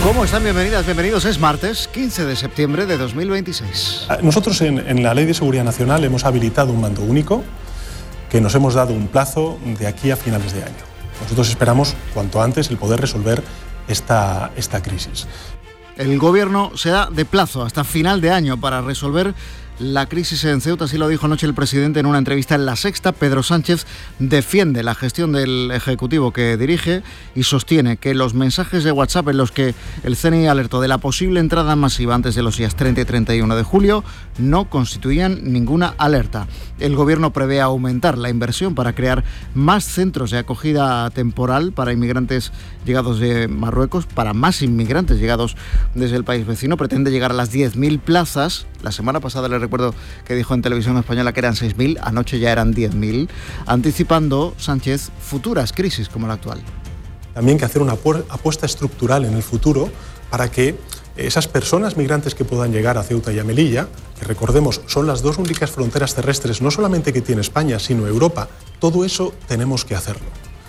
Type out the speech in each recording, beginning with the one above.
¿Cómo están? Bienvenidas, bienvenidos. Es martes 15 de septiembre de 2026. Nosotros en la Ley de Seguridad Nacional hemos habilitado un mando único que nos hemos dado un plazo de aquí a finales de año. Nosotros esperamos cuanto antes el poder resolver esta crisis. El Gobierno se da de plazo hasta final de año para resolver la crisis en Ceuta, así lo dijo anoche el presidente en una entrevista en La Sexta. Pedro Sánchez defiende la gestión del Ejecutivo que dirige y sostiene que los mensajes de WhatsApp en los que el CNI alertó de la posible entrada masiva antes de los días 30 y 31 de julio no constituían ninguna alerta. El Gobierno prevé aumentar la inversión para crear más centros de acogida temporal para inmigrantes llegados de Marruecos, para más inmigrantes llegados desde el país vecino. Pretende llegar a las 10.000 plazas. La semana pasada les recuerdo que dijo en Televisión Española que eran 6.000, anoche ya eran 10.000, anticipando Sánchez futuras crisis como la actual. También que hacer una apuesta estructural en el futuro para que esas personas migrantes que puedan llegar a Ceuta y a Melilla, que recordemos son las dos únicas fronteras terrestres, no solamente que tiene España, sino Europa, todo eso tenemos que hacerlo.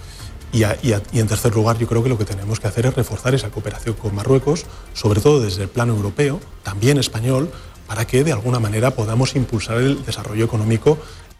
Y en tercer lugar, yo creo que lo que tenemos que hacer es reforzar esa cooperación con Marruecos, sobre todo desde el plano europeo, también español, para que de alguna manera podamos impulsar el desarrollo económico.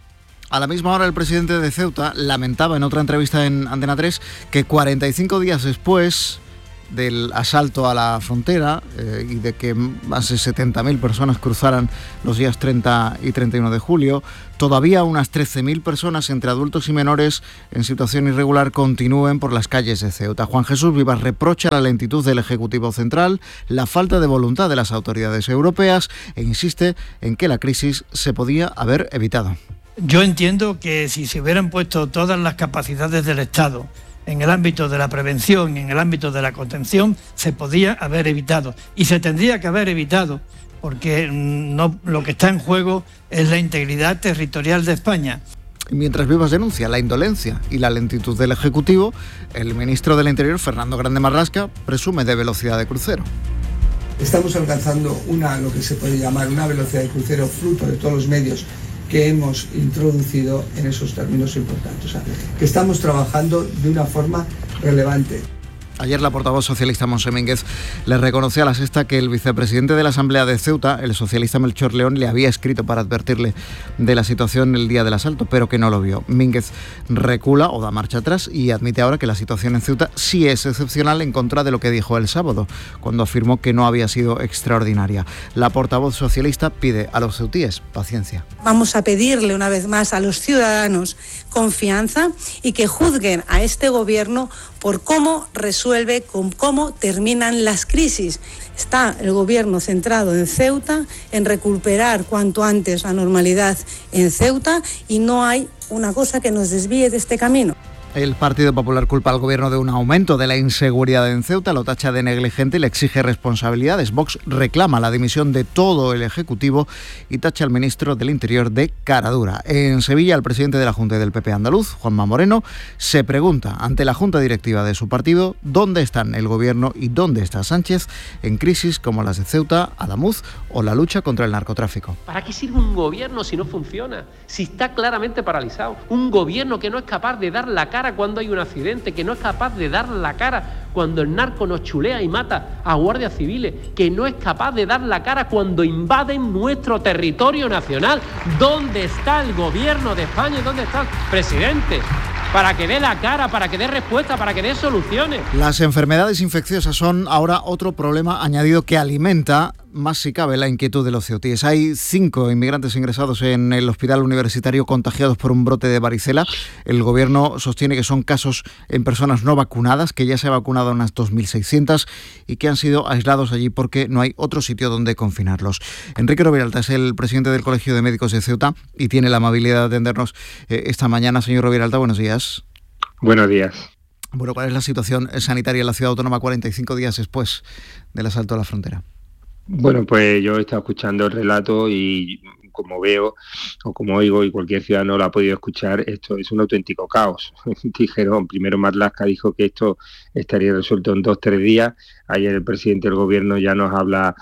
A la misma hora, el presidente de Ceuta lamentaba en otra entrevista en Antena 3 que 45 días después del asalto a la frontera y de que más de 70.000 personas cruzaran los días 30 y 31 de julio, todavía unas 13.000 personas entre adultos y menores en situación irregular continúen por las calles de Ceuta. Juan Jesús Vivas reprocha la lentitud del Ejecutivo Central, la falta de voluntad de las autoridades europeas e insiste en que la crisis se podía haber evitado. Yo entiendo que si se hubieran puesto todas las capacidades del Estado en el ámbito de la prevención, en el ámbito de la contención, se podía haber evitado. Y se tendría que haber evitado, porque no, lo que está en juego es la integridad territorial de España. Mientras Vivas denuncia la indolencia y la lentitud del Ejecutivo, el ministro del Interior, Fernando Grande Marlasca, presume de velocidad de crucero. Estamos alcanzando lo que se puede llamar una velocidad de crucero fruto de todos los medios que hemos introducido en esos términos importantes. O sea, que estamos trabajando de una forma relevante. Ayer la portavoz socialista Montse Mínguez le reconoció a La Sexta que el vicepresidente de la Asamblea de Ceuta, el socialista Melchor León, le había escrito para advertirle de la situación el día del asalto, pero que no lo vio. Mínguez recula o da marcha atrás y admite ahora que la situación en Ceuta sí es excepcional, en contra de lo que dijo el sábado, cuando afirmó que no había sido extraordinaria. La portavoz socialista pide a los ceutíes paciencia. Vamos a pedirle una vez más a los ciudadanos confianza y que juzguen a este gobierno por cómo resuelve, con cómo terminan las crisis. Está el gobierno centrado en Ceuta, en recuperar cuanto antes la normalidad en Ceuta, y no hay una cosa que nos desvíe de este camino. El Partido Popular culpa al Gobierno de un aumento de la inseguridad en Ceuta, lo tacha de negligente y le exige responsabilidades. Vox reclama la dimisión de todo el Ejecutivo y tacha al ministro del Interior de caradura. En Sevilla, el presidente de la Junta del PP andaluz, Juanma Moreno, se pregunta ante la Junta Directiva de su partido dónde están el Gobierno y dónde está Sánchez en crisis como las de Ceuta, Adamuz o la lucha contra el narcotráfico. ¿Para qué sirve un gobierno si no funciona? Si está claramente paralizado. Un gobierno que no es capaz de dar la cara cuando hay un accidente, que no es capaz de dar la cara cuando el narco nos chulea y mata a guardias civiles, que no es capaz de dar la cara cuando invaden nuestro territorio nacional. ¿Dónde está el gobierno de España y dónde está el presidente? Para que dé la cara, para que dé respuesta, para que dé soluciones. Las enfermedades infecciosas son ahora otro problema añadido que alimenta más si cabe la inquietud de los ceutíes. Hay 5 inmigrantes ingresados en el hospital universitario contagiados por un brote de varicela. El gobierno sostiene que son casos en personas no vacunadas, que ya se ha vacunado a unas 2.600 y que han sido aislados allí porque no hay otro sitio donde confinarlos. Enrique Roviralta es el presidente del Colegio de Médicos de Ceuta y tiene la amabilidad de atendernos esta mañana. Señor Roviralta, buenos días. Buenos días. Bueno, ¿cuál es la situación sanitaria en la ciudad autónoma 45 días después del asalto a la frontera? Bueno, pues yo he estado escuchando el relato y como veo o como oigo y cualquier ciudadano lo ha podido escuchar, esto es un auténtico caos. Dijeron, primero Marlaska dijo que esto estaría resuelto en 2-3 días. Ayer el presidente del gobierno ya nos habla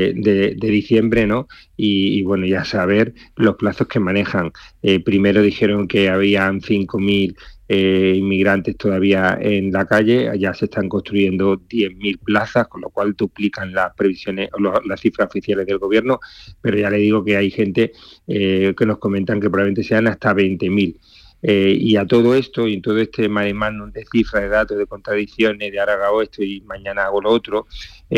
de diciembre, ¿no? Y bueno, ya saber los plazos que manejan. Primero dijeron que habían 5.000 inmigrantes todavía en la calle. Ya se están construyendo 10.000 plazas, con lo cual duplican las previsiones, las cifras oficiales del gobierno, pero ya le digo que hay gente que nos comentan que probablemente sean hasta 20.000. Y a todo esto, y en todo este mare magnum de cifras, de datos, de contradicciones, de ahora hago esto y mañana hago lo otro,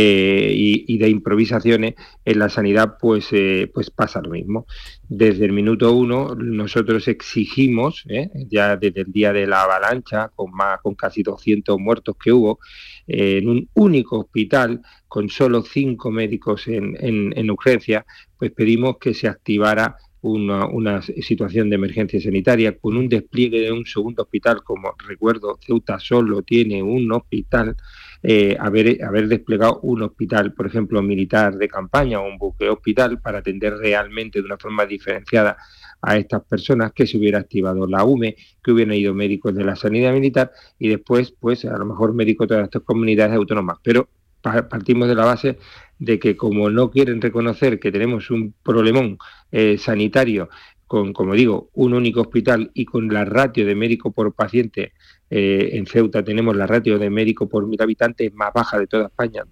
y de improvisaciones, en la sanidad pues pasa lo mismo. Desde el minuto 1 nosotros exigimos, ya desde el día de la avalancha, con casi 200 muertos que hubo, en un único hospital, con solo 5 médicos en urgencia, pues pedimos que se activara una situación de emergencia sanitaria con un despliegue de un segundo hospital. Como recuerdo, Ceuta solo tiene un hospital. Haber desplegado un hospital, por ejemplo, militar de campaña o un buque hospital para atender realmente de una forma diferenciada a estas personas, que se hubiera activado la UME, que hubieran ido médicos de la sanidad militar y después, pues a lo mejor médicos de estas comunidades autónomas. Pero partimos de la base de que, como no quieren reconocer que tenemos un problemón sanitario con, como digo, un único hospital y con la ratio de médico por paciente, en Ceuta tenemos la ratio de médico por 1.000 habitantes más baja de toda España,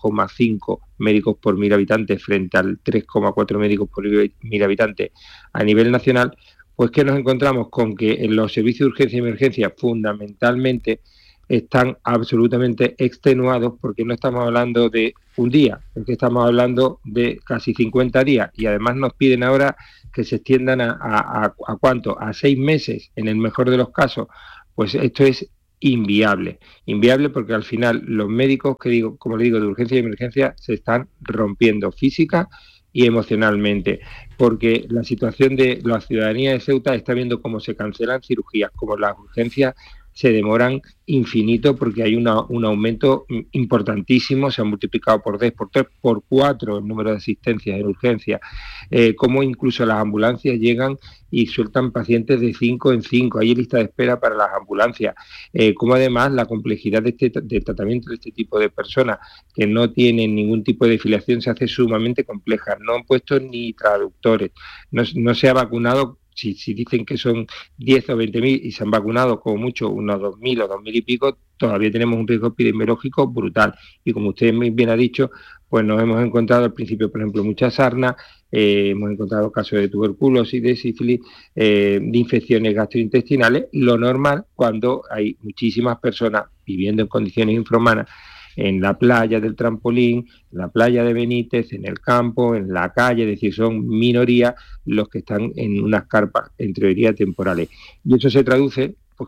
2,5 médicos por 1.000 habitantes frente al 3,4 médicos por 1.000 habitantes a nivel nacional, pues que nos encontramos con que en los servicios de urgencia y emergencia fundamentalmente están absolutamente extenuados, porque no estamos hablando de un día, es que estamos hablando de casi 50 días, y además nos piden ahora que se extiendan a ¿cuánto? A 6 meses en el mejor de los casos. Pues esto es inviable porque al final los médicos, como le digo, de urgencia y emergencia se están rompiendo física y emocionalmente, porque la situación de la ciudadanía de Ceuta está viendo cómo se cancelan cirugías, como las urgencias se demoran infinito, porque hay un aumento importantísimo, se ha multiplicado por 10, por 3, por 4 el número de asistencias en urgencia, como incluso las ambulancias llegan y sueltan pacientes de 5 en 5, hay lista de espera para las ambulancias, como además la complejidad del tratamiento de este tipo de personas que no tienen ningún tipo de filiación se hace sumamente compleja. No han puesto ni traductores, no se ha vacunado. Si dicen que son 10 o 20.000 y se han vacunado como mucho unos 2.000 o 2.000 y pico, todavía tenemos un riesgo epidemiológico brutal. Y como usted bien ha dicho, pues nos hemos encontrado al principio, por ejemplo, mucha sarna, hemos encontrado casos de tuberculosis, de sífilis, de infecciones gastrointestinales, lo normal cuando hay muchísimas personas viviendo en condiciones infrahumanas, en la playa del Trampolín, en la playa de Benítez, en el campo, en la calle, es decir, son minorías los que están en unas carpas, en teoría, temporales. Y eso se traduce, pues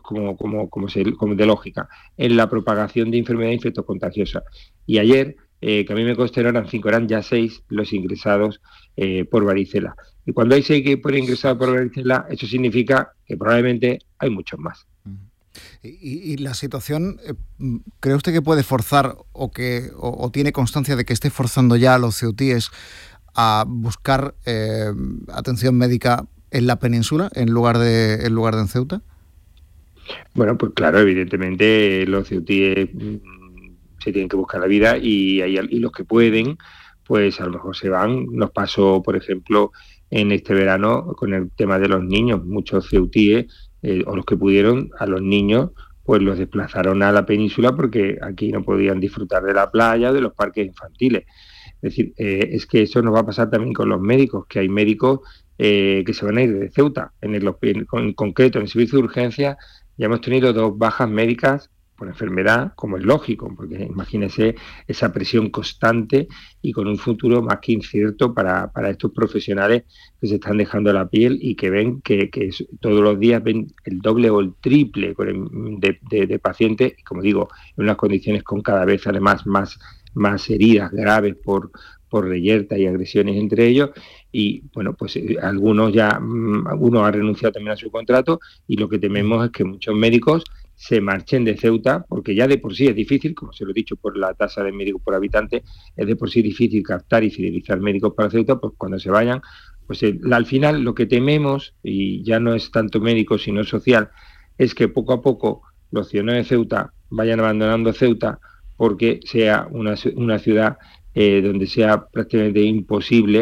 como de lógica, en la propagación de enfermedades infectocontagiosas. Y ayer, que a mí me consta eran 5, eran ya 6 los ingresados por varicela. Y cuando hay 6 que por ingresados por varicela, eso significa que probablemente hay muchos más. Y la situación, ¿cree usted que puede forzar o tiene constancia de que esté forzando ya a los ceutíes a buscar atención médica en la península en lugar de en Ceuta? Bueno, pues claro, evidentemente los ceutíes se tienen que buscar la vida y los que pueden, pues a lo mejor se van. Nos pasó, por ejemplo, en este verano con el tema de los niños, muchos ceutíes o los que pudieron, a los niños pues los desplazaron a la península porque aquí no podían disfrutar de la playa, de los parques infantiles. Es decir, es que eso nos va a pasar también con los médicos, que hay médicos que se van a ir de Ceuta. En concreto, en el servicio de urgencia ya hemos tenido 2 bajas médicas por enfermedad, como es lógico, porque imagínese esa presión constante y con un futuro más que incierto para estos profesionales que se están dejando la piel y que ven que todos los días ven el doble o el triple de pacientes, como digo, en unas condiciones con cada vez además más heridas graves por reyerta y agresiones entre ellos. Y bueno, pues algunos han renunciado también a su contrato, y lo que tememos es que muchos médicos se marchen de Ceuta, porque ya de por sí es difícil, como se lo he dicho, por la tasa de médicos por habitante, es de por sí difícil captar y fidelizar médicos para Ceuta. Pues cuando se vayan, pues al final lo que tememos, y ya no es tanto médico sino social, es que poco a poco los ciudadanos de Ceuta vayan abandonando Ceuta, porque sea una ciudad donde sea prácticamente imposible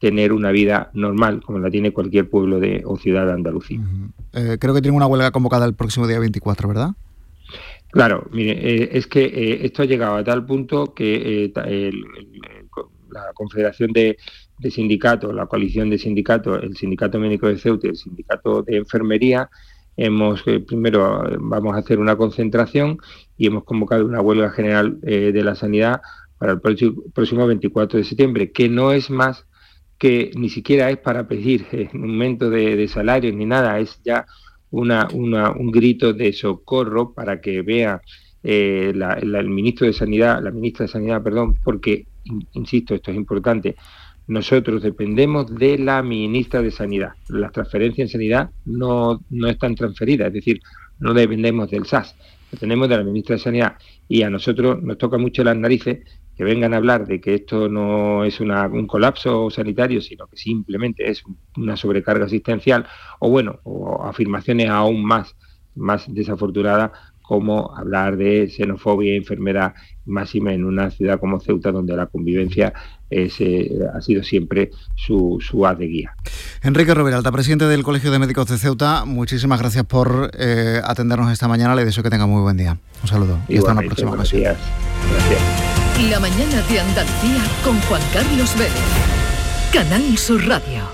tener una vida normal, como la tiene cualquier pueblo o ciudad de Andalucía. Creo que tiene una huelga convocada el próximo día 24, ¿verdad? Claro, mire, es que esto ha llegado a tal punto que la Confederación de Sindicatos, la coalición de sindicatos, el Sindicato Médico de Ceuta y el Sindicato de Enfermería, primero vamos a hacer una concentración y hemos convocado una huelga general de la sanidad para el próximo 24 de septiembre, que no es más que ni siquiera es para pedir un aumento de salarios ni nada, es ya un grito de socorro para que vea el ministro de Sanidad, la ministra de Sanidad, porque, insisto, esto es importante, nosotros dependemos de la ministra de Sanidad. Las transferencias en sanidad no están transferidas, es decir, no dependemos del SAS, dependemos de la ministra de Sanidad, y a nosotros nos toca mucho las narices que vengan a hablar de que esto no es un colapso sanitario, sino que simplemente es una sobrecarga asistencial, o afirmaciones aún más desafortunadas, como hablar de xenofobia y enfermedad, máxima en una ciudad como Ceuta, donde la convivencia ha sido siempre su haz de guía. Enrique Roviralta, presidente del Colegio de Médicos de Ceuta, muchísimas gracias por atendernos esta mañana. Le deseo que tenga muy buen día. Un saludo y hasta una próxima ocasión. Gracias. La mañana de Andalucía con Juan Carlos Vélez. Canal Sur Radio.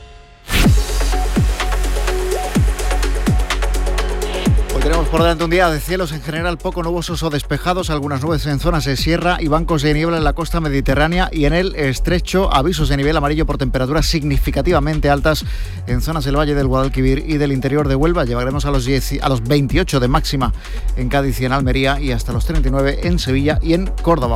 Tenemos por delante un día de cielos en general poco nubosos o despejados, algunas nubes en zonas de sierra y bancos de niebla en la costa mediterránea y en el estrecho, avisos de nivel amarillo por temperaturas significativamente altas en zonas del Valle del Guadalquivir y del interior de Huelva. Llegaremos a los 28 de máxima en Cádiz y en Almería y hasta los 39 en Sevilla y en Córdoba.